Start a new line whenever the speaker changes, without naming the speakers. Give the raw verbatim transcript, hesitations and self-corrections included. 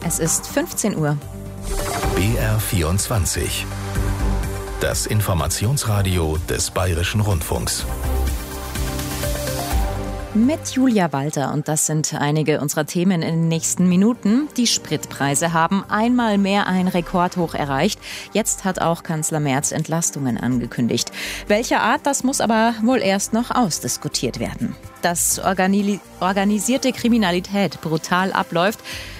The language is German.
Es ist fünfzehn Uhr.
B R vierundzwanzig. Das Informationsradio des Bayerischen Rundfunks.
Mit Julia Walter, und das sind einige unserer Themen in den nächsten Minuten. Die Spritpreise haben einmal mehr ein Rekordhoch erreicht. Jetzt hat auch Kanzler Merz Entlastungen angekündigt. Welcher Art, das muss aber wohl erst noch ausdiskutiert werden. Dass organi- organisierte Kriminalität brutal abläuft,